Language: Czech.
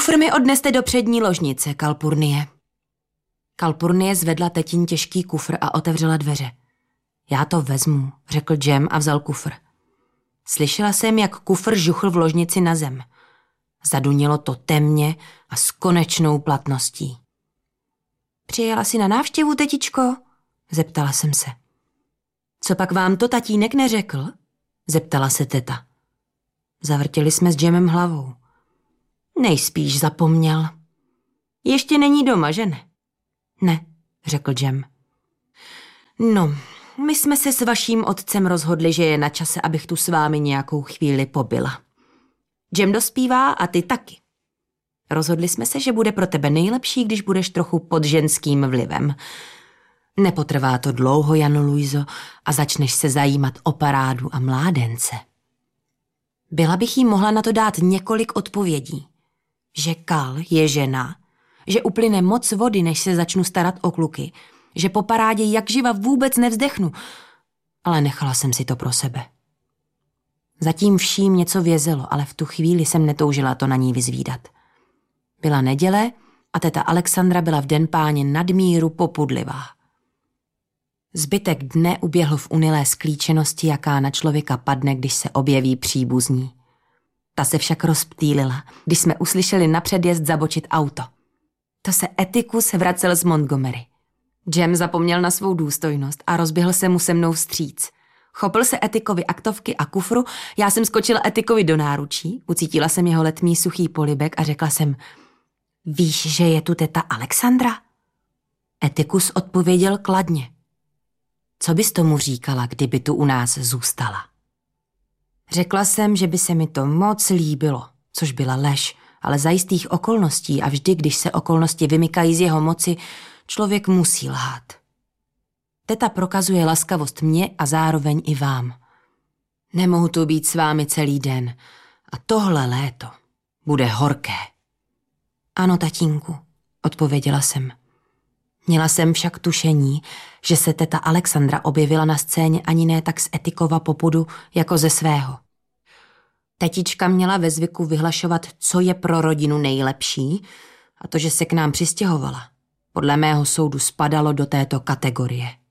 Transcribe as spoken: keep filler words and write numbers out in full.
Kufr mi odneste do přední ložnice, Kalpurnie. Kalpurnie zvedla tetin těžký kufr a otevřela dveře. Já to vezmu, řekl Jem a vzal kufr. Slyšela jsem, jak kufr žuchl v ložnici na zem. Zadunilo to temně a s konečnou platností. Přijela jsi na návštěvu, tetičko? Zeptala jsem se. Co pak vám to tatínek neřekl? Zeptala se teta. Zavrtěli jsme s Jemem hlavou. Nejspíš zapomněl. Ještě není doma, že ne? Ne, řekl Jem. No, my jsme se s vaším otcem rozhodli, že je na čase, abych tu s vámi nějakou chvíli pobyla. Jem dospívá a ty taky. Rozhodli jsme se, že bude pro tebe nejlepší, když budeš trochu pod ženským vlivem. Nepotrvá to dlouho, Jano Luizo, a začneš se zajímat o parádu a mládence. Byla bych jí mohla na to dát několik odpovědí. Že Kal je žena, že uplyne moc vody, než se začnu starat o kluky, že po parádě jak živa vůbec nevzdechnu, ale nechala jsem si to pro sebe. Zatím vším něco vězelo, ale v tu chvíli jsem netoužila to na ní vyzvídat. Byla neděle a teta Alexandra byla v den páně nadmíru popudlivá. Zbytek dne uběhl v unilé sklíčenosti, jaká na člověka padne, když se objeví příbuzní. Ta se však rozptýlila, když jsme uslyšeli na předjezd zabočit auto. To se Etikus vracel z Montgomery. Jem zapomněl na svou důstojnost a rozběhl se mu se mnou vstříc. Chopil se Etikovi aktovky a kufru, já jsem skočila Etikovi do náručí, ucítila jsem jeho letmý suchý polibek a řekla jsem, víš, že je tu teta Alexandra? Etikus odpověděl kladně. Co bys tomu říkala, kdyby tu u nás zůstala? Řekla jsem, že by se mi to moc líbilo, což byla lež, ale za jistých okolností a vždy, když se okolnosti vymykají z jeho moci, člověk musí lhát. Teta prokazuje laskavost mě a zároveň i vám. Nemohu tu být s vámi celý den a tohle léto bude horké. Ano, tatínku, odpověděla jsem. Měla jsem však tušení, že se teta Alexandra objevila na scéně ani ne tak z Etikova popudu, jako ze svého. Tetička měla ve zvyku vyhlašovat, co je pro rodinu nejlepší, a to, že se k nám přistěhovala, podle mého soudu spadalo do této kategorie.